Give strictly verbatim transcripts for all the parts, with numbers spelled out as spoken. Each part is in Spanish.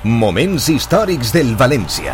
Moments històrics del València.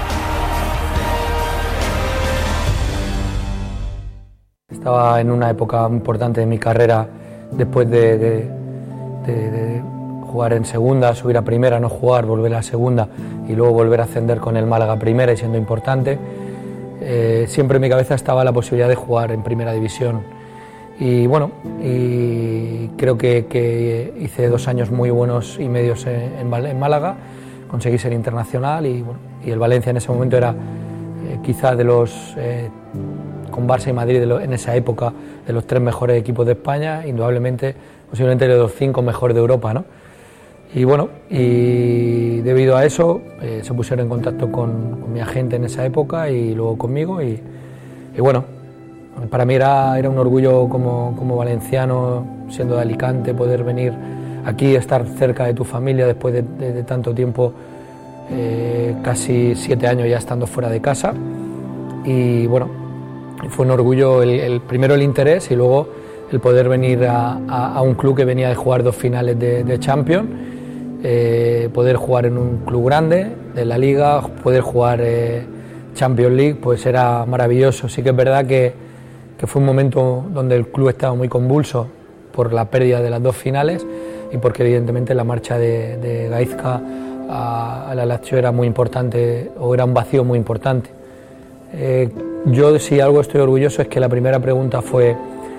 Estaba en una época importante de mi carrera después de, de, de, de jugar en segunda, subir a primera, no jugar, volver a segunda y luego volver a ascender con el Málaga a primera y siendo importante. Eh, siempre en mi cabeza estaba la posibilidad de jugar en primera división y bueno, y creo que, que hice dos años muy buenos y medios en, en Málaga, conseguí ser internacional y, bueno, y el Valencia en ese momento era eh, quizá de los... Eh, con Barça y Madrid de lo, en esa época de los tres mejores equipos de España, indudablemente, posiblemente de los cinco mejores de Europa, ¿no? Y bueno, y debido a eso eh, se pusieron en contacto con, con mi agente en esa época y luego conmigo y, y bueno, para mí era, era un orgullo como, como valenciano, siendo de Alicante, poder venir aquí, estar cerca de tu familia después de, de, de tanto tiempo, eh, casi siete años ya estando fuera de casa y bueno, fue un orgullo el, el primero el interés y luego el poder venir a, a, a un club que venía de jugar dos finales de, de Champions, eh, poder jugar en un club grande de la Liga, poder jugar eh, Champions League, pues era maravilloso. Sí que es verdad que, que fue un momento donde el club estaba muy convulso por la pérdida de las dos finales y porque evidentemente la marcha de, de Gaizka a, a la Lazio era muy importante o era un vacío muy importante. Eh, yo si algo estoy orgulloso es que la primera pregunta fue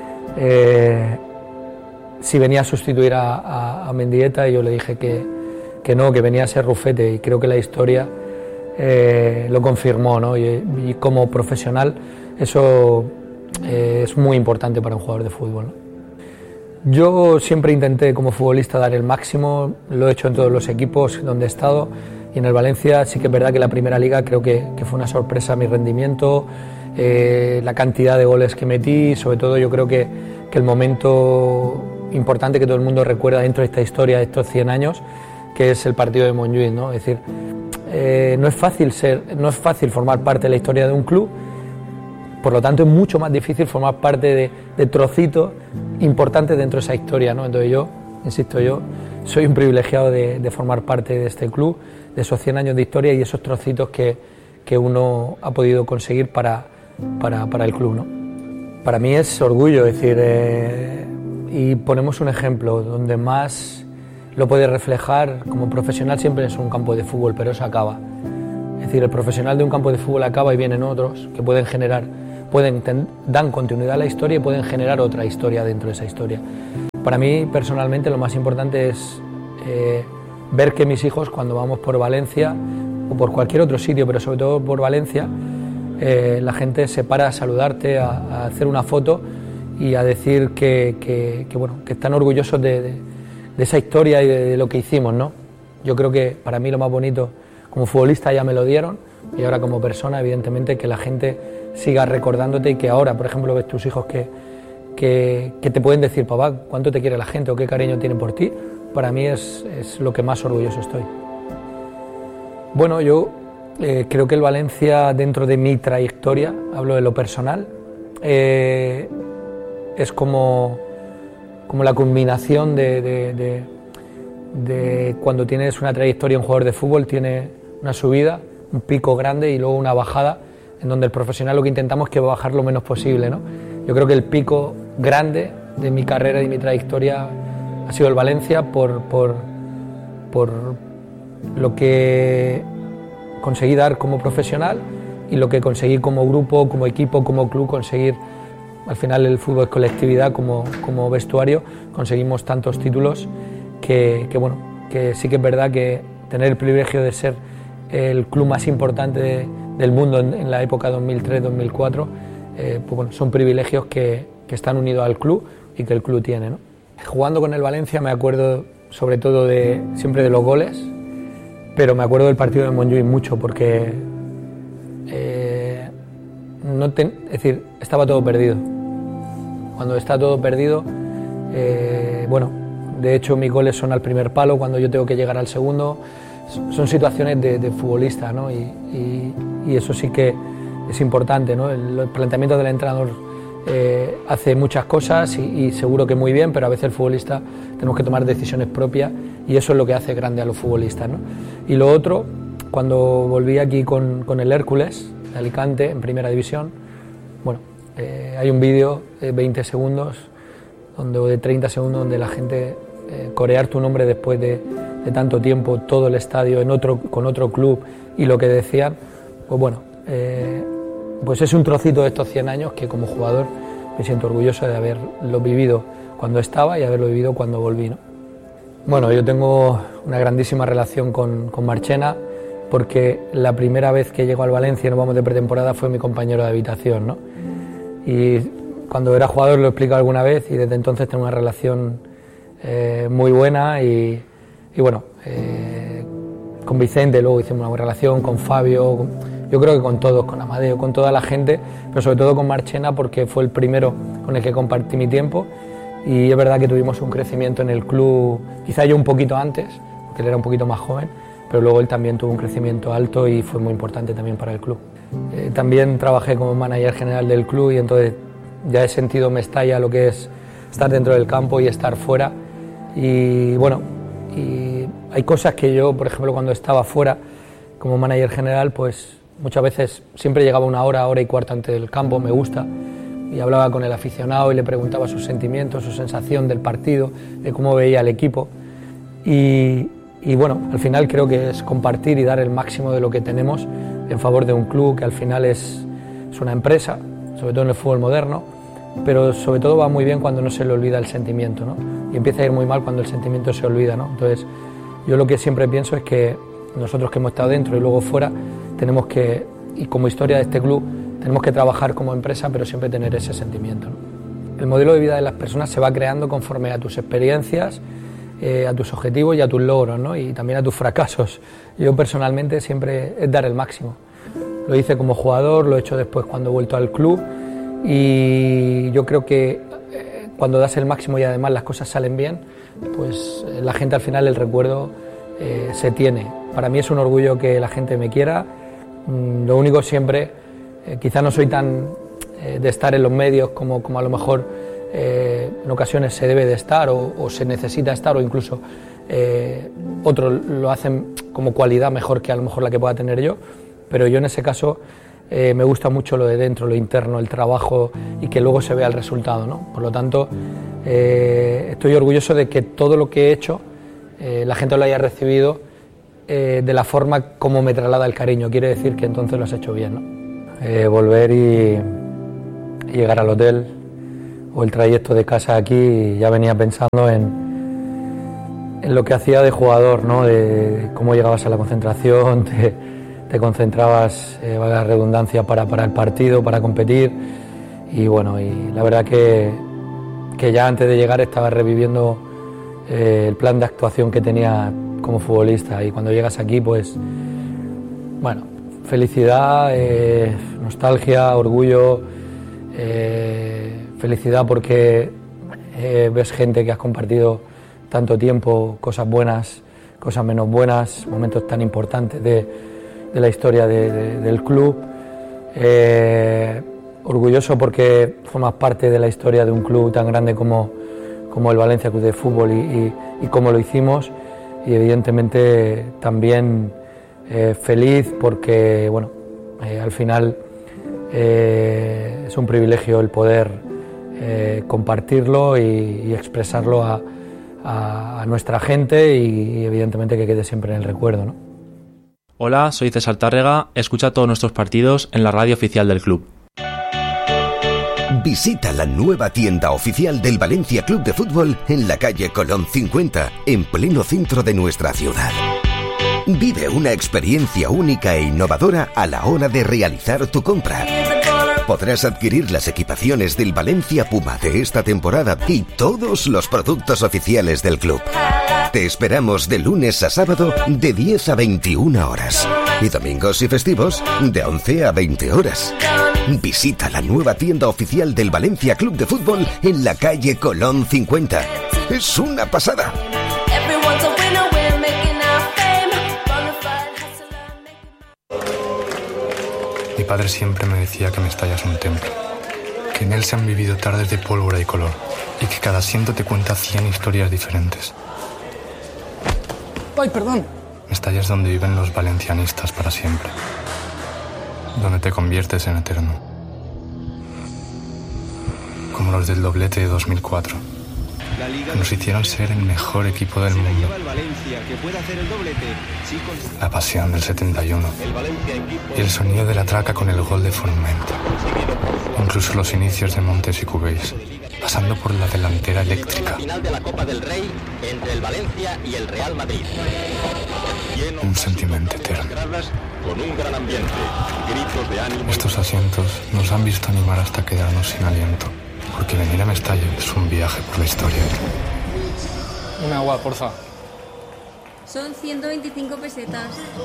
eh, si venía a sustituir a, a, a Mendieta y yo le dije que, que no, que venía a ser Rufete y creo que la historia eh, lo confirmó, ¿no? y, y como profesional eso eh, es muy importante para un jugador de fútbol, ¿no? Yo siempre intenté como futbolista dar el máximo, lo he hecho en todos los equipos donde he estado. Y en el Valencia sí que es verdad que la primera liga creo que, que fue una sorpresa mi rendimiento, eh, la cantidad de goles que metí, sobre todo yo creo que, que el momento importante que todo el mundo recuerda dentro de esta historia de estos cien años, que es el partido de Montjuïc, ¿no? Es decir, eh, no es fácil ser, no es fácil formar parte de la historia de un club, por lo tanto es mucho más difícil formar parte de, de trocitos importantes dentro de esa historia, ¿no? Entonces yo, insisto yo, soy un privilegiado de, de formar parte de este club, de esos cien años de historia y esos trocitos que, que uno ha podido conseguir para, para, para el club, ¿no? Para mí es orgullo, es decir, eh, y ponemos un ejemplo donde más lo puede reflejar como profesional siempre es un campo de fútbol, pero eso acaba. Es decir, el profesional de un campo de fútbol acaba y vienen otros que pueden generar, pueden dan continuidad a la historia y pueden generar otra historia dentro de esa historia. Para mí personalmente lo más importante es eh, ver que mis hijos cuando vamos por Valencia o por cualquier otro sitio, pero sobre todo por Valencia, eh, la gente se para a saludarte, a, a hacer una foto y a decir que, que, que, bueno, que están orgullosos de, de, de esa historia y de, de lo que hicimos, ¿no? Yo creo que para mí lo más bonito, como futbolista ya me lo dieron y ahora como persona evidentemente que la gente siga recordándote y que ahora, por ejemplo, ves tus hijos que, que, que te pueden decir, papá, cuánto te quiere la gente o qué cariño tienen por ti. Para mí es, es lo que más orgulloso estoy. Bueno, yo eh, creo que el Valencia, dentro de mi trayectoria, hablo de lo personal, eh, es como, como la culminación de, de, de, de cuando tienes una trayectoria en jugador de fútbol, tiene una subida, un pico grande y luego una bajada, en donde el profesional lo que intentamos es que bajar lo menos posible, ¿no? Yo creo que el pico grande de mi carrera y mi trayectoria ha sido el Valencia por, por, por lo que conseguí dar como profesional y lo que conseguí como grupo, como equipo, como club, conseguir, al final el fútbol es colectividad, como, como vestuario, conseguimos tantos títulos que, que, bueno, que sí que es verdad que tener el privilegio de ser el club más importante de, del mundo en, en la época dos mil tres dos mil cuatro, eh, pues bueno, son privilegios que, que están unidos al club y que el club tiene, ¿no? Jugando con el Valencia me acuerdo sobre todo de, siempre de los goles, pero me acuerdo del partido de Montjuïc mucho porque eh, no ten, es decir, estaba todo perdido. Cuando está todo perdido, eh, bueno, de hecho mis goles son al primer palo cuando yo tengo que llegar al segundo, son situaciones de, de futbolista, ¿no? y, y, y eso sí que es importante, ¿no? El, el planteamiento del entrenador eh, hace muchas cosas y, y seguro que muy bien, pero a veces el futbolista tenemos que tomar decisiones propias y eso es lo que hace grande a los futbolistas, ¿no? Y lo otro, cuando volví aquí con, con el Hércules de Alicante en Primera División, bueno, eh, hay un vídeo de veinte segundos donde, o de treinta segundos donde la gente eh, corear tu nombre después de, de tanto tiempo, todo el estadio en otro, con otro club y lo que decían, pues bueno, eh, pues es un trocito de estos cien años que como jugador me siento orgulloso de haberlo vivido cuando estaba y haberlo vivido cuando volví, ¿no? Bueno, yo tengo una grandísima relación con, con Marchena, porque la primera vez que llegó al Valencia y nos vamos de pretemporada fue mi compañero de habitación, ¿no? Y cuando era jugador lo he explicado alguna vez y desde entonces tengo una relación eh, muy buena y, y bueno, eh, con Vicente luego hicimos una buena relación, con Fabio, con, yo creo que con todos, con Amadeo, con toda la gente, pero sobre todo con Marchena porque fue el primero con el que compartí mi tiempo y es verdad que tuvimos un crecimiento en el club, quizá yo un poquito antes, porque él era un poquito más joven, pero luego él también tuvo un crecimiento alto y fue muy importante también para el club. Eh, también trabajé como manager general del club y entonces ya he sentido Mestalla lo que es estar dentro del campo y estar fuera y bueno, y hay cosas que yo, por ejemplo, cuando estaba fuera como manager general, pues muchas veces siempre llegaba una hora, hora y cuarto antes del campo, me gusta, y hablaba con el aficionado y le preguntaba sus sentimientos, su sensación del partido, de cómo veía el equipo y Y bueno, al final creo que es compartir y dar el máximo de lo que tenemos en favor de un club que al final es, es una empresa, sobre todo en el fútbol moderno, pero sobre todo va muy bien cuando no se le olvida el sentimiento, ¿no? Y empieza a ir muy mal cuando el sentimiento se olvida, ¿no? Entonces, yo lo que siempre pienso es que nosotros que hemos estado dentro y luego fuera, tenemos que, y como historia de este club, tenemos que trabajar como empresa, pero siempre tener ese sentimiento, ¿no? El modelo de vida de las personas se va creando conforme a tus experiencias, Eh, a tus objetivos y a tus logros, ¿no? Y también a tus fracasos. Yo personalmente siempre es dar el máximo. Lo hice como jugador, lo he hecho después cuando he vuelto al club y yo creo que eh, cuando das el máximo y además las cosas salen bien, pues eh, la gente al final el recuerdo eh, se tiene. Para mí es un orgullo que la gente me quiera. Mm, lo único siempre, eh, quizá no soy tan eh, de estar en los medios como, como a lo mejor Eh, en ocasiones se debe de estar o, o se necesita estar o incluso eh, otros lo hacen como cualidad mejor que a lo mejor la que pueda tener yo, pero yo en ese caso eh, me gusta mucho lo de dentro, lo interno, el trabajo y que luego se vea el resultado, ¿no? Por lo tanto, eh, estoy orgulloso de que todo lo que he hecho eh, la gente lo haya recibido eh, de la forma como me traslada el cariño, quiere decir que entonces lo has hecho bien, ¿no? Eh, volver y, y llegar al hotel o el trayecto de casa aquí, ya venía pensando en, en lo que hacía de jugador, ¿no? De cómo llegabas a la concentración, te, te concentrabas, eh, valga la redundancia, para, para el partido, para competir y bueno, y la verdad que, que ya antes de llegar estaba reviviendo eh, el plan de actuación que tenía como futbolista y cuando llegas aquí pues, bueno, felicidad, eh, nostalgia, orgullo, eh, felicidad porque eh, ves gente que has compartido tanto tiempo, cosas buenas, cosas menos buenas, momentos tan importantes de, de la historia de, de, del club. Eh, orgulloso porque formas parte de la historia de un club tan grande como, como el Valencia Club de Fútbol y, y, y cómo lo hicimos y evidentemente también eh, feliz porque bueno, eh, al final eh, es un privilegio el poder Eh, compartirlo y, y expresarlo a, a, a nuestra gente y, y evidentemente que quede siempre en el recuerdo, ¿no? Hola, soy César Tárrega, escucha todos nuestros partidos en la radio oficial del club. Visita la nueva tienda oficial del Valencia Club de Fútbol en la calle Colón cincuenta, en pleno centro de nuestra ciudad. Vive una experiencia única e innovadora a la hora de realizar tu compra. Podrás adquirir las equipaciones del Valencia Puma de esta temporada y todos los productos oficiales del club. Te esperamos de lunes a sábado de diez a veintiuna horas y domingos y festivos de once a veinte horas. Visita la nueva tienda oficial del Valencia Club de Fútbol en la calle Colón cincuenta. ¡Es una pasada! Mi padre siempre me decía que Mestalla es un templo, que en él se han vivido tardes de pólvora y color, y que cada asiento te cuenta cien historias diferentes. ¡Ay, perdón! Mestalla es donde viven los valencianistas para siempre, donde te conviertes en eterno, como los del doblete de dos mil cuatro, que nos hicieron ser el mejor equipo del mundo. La pasión del setenta y uno y el sonido de la traca con el gol de Forment. Incluso los inicios de Montes y Cubéis, pasando por la delantera eléctrica. Final de la Copa del Rey entre el Valencia y el Real Madrid. Un sentimiento eterno. Con un gran ambiente, gritos de ánimo. Estos asientos nos han visto animar hasta quedarnos sin aliento, porque venir a Mestalla es un viaje por la historia. Un agua, porfa. Son ciento veinticinco pesetas.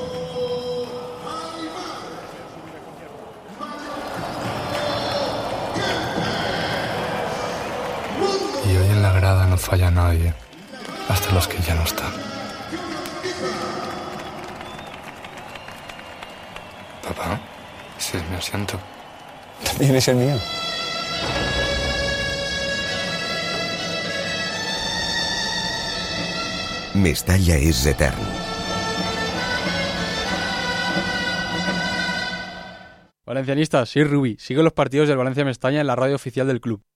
Y hoy en la grada no falla nadie, hasta los que ya no están. Papá, ese es mi asiento. También es el mío. Mestalla es eterno. Valencianistas, soy Rubi. Sigue los partidos del Valencia Mestalla en la radio oficial del club.